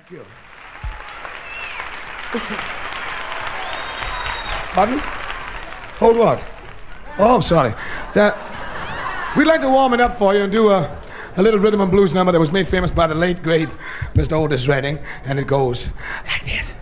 Thank you. Pardon? Hold what? Oh, sorry. We'd like to warm it up for you and do a little rhythm and blues number that was made famous by the late, great Mr. Otis Redding, and it goes like this.